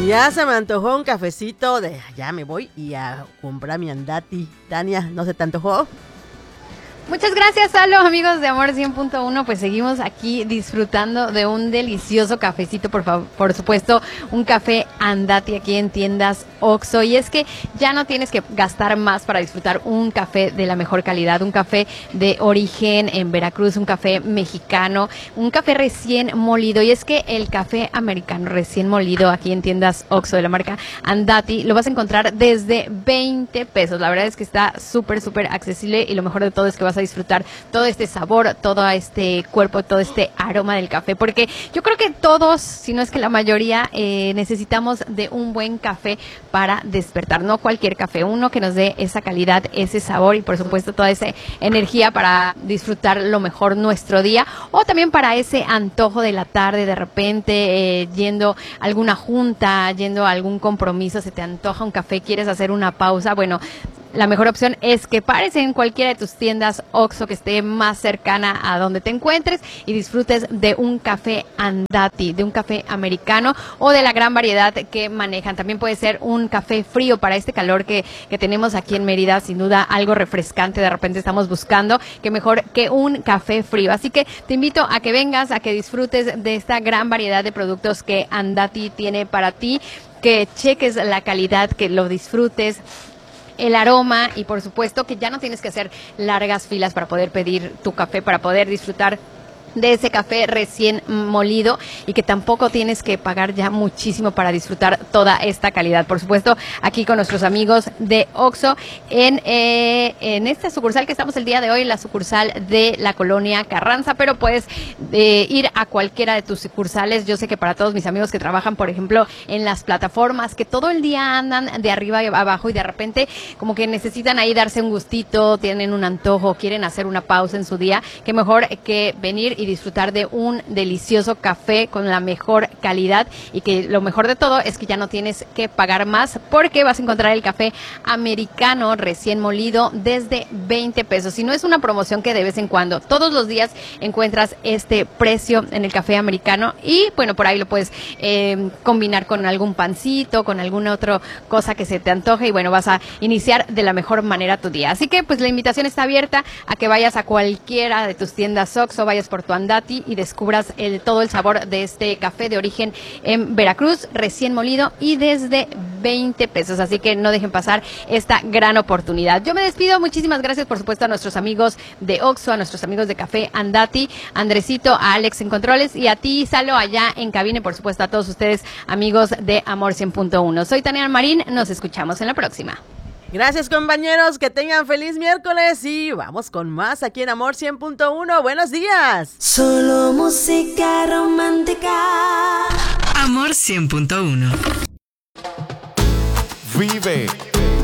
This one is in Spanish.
Ya se me antojó un cafecito de... Ya me voy y a comprar mi andati. Tania, ¿no se te antojó? Muchas gracias a los amigos de Amor 100.1, pues seguimos aquí disfrutando de un delicioso cafecito, por supuesto, un café Andati aquí en tiendas Oxxo, y es que ya no tienes que gastar más para disfrutar un café de la mejor calidad, un café de origen en Veracruz, un café mexicano, un café recién molido, y es que el café americano recién molido aquí en tiendas Oxxo de la marca Andati lo vas a encontrar desde 20 pesos, la verdad es que está súper accesible, y lo mejor de todo es que vas a disfrutar todo este sabor, todo este cuerpo, todo este aroma del café, porque yo creo que todos, si no es que la mayoría, necesitamos de un buen café para despertar, no cualquier café, uno que nos dé esa calidad, ese sabor y por supuesto toda esa energía para disfrutar lo mejor nuestro día, o también para ese antojo de la tarde, de repente yendo a alguna junta, yendo a algún compromiso, se te antoja un café, quieres hacer una pausa, bueno, la mejor opción es que pares en cualquiera de tus tiendas Oxxo que esté más cercana a donde te encuentres y disfrutes de un café Andati, de un café americano o de la gran variedad que manejan. También puede ser un café frío para este calor que tenemos aquí en Mérida, sin duda algo refrescante de repente estamos buscando, que mejor que un café frío. Así que te invito a que vengas, a que disfrutes de esta gran variedad de productos que Andati tiene para ti, que cheques la calidad, que lo disfrutes, el aroma y por supuesto que ya no tienes que hacer largas filas para poder pedir tu café, para poder disfrutar de ese café recién molido y que tampoco tienes que pagar ya muchísimo para disfrutar toda esta calidad. Por supuesto, aquí con nuestros amigos de Oxxo en esta sucursal que estamos el día de hoy, la sucursal de la colonia Carranza, pero puedes ir a cualquiera de tus sucursales. Yo sé que para todos mis amigos que trabajan, por ejemplo, en las plataformas, que todo el día andan de arriba y abajo y de repente como que necesitan ahí darse un gustito, tienen un antojo, quieren hacer una pausa en su día, qué mejor que venir y disfrutar de un delicioso café con la mejor calidad, y que lo mejor de todo es que ya no tienes que pagar más porque vas a encontrar el café americano recién molido desde 20 pesos. Y no es una promoción que de vez en cuando, todos los días encuentras este precio en el café americano, y bueno, por ahí lo puedes combinar con algún pancito, con alguna otra cosa que se te antoje, y bueno, vas a iniciar de la mejor manera tu día. Así que pues la invitación está abierta a que vayas a cualquiera de tus tiendas Oxxo, vayas por tu Andati y descubras todo el sabor de este café de origen en Veracruz, recién molido y desde 20 pesos. Así que no dejen pasar esta gran oportunidad. Yo me despido. Muchísimas gracias, por supuesto, a nuestros amigos de Oxxo, a nuestros amigos de Café Andati, a Andresito, a Alex en controles y a ti, Salo, allá en cabina, y por supuesto a todos ustedes, amigos de Amor 100.1. Soy Tania Marín. Nos escuchamos en la próxima. Gracias, compañeros, que tengan feliz miércoles y vamos con más aquí en Amor 100.1. Buenos días. Solo música romántica. Amor 100.1. Vive